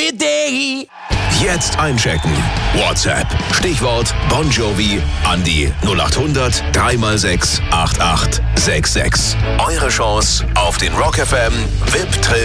Idee. Jetzt einchecken. WhatsApp. Stichwort Bon Jovi an die 0800 3x6 8866. Eure Chance auf den Rock FM VIP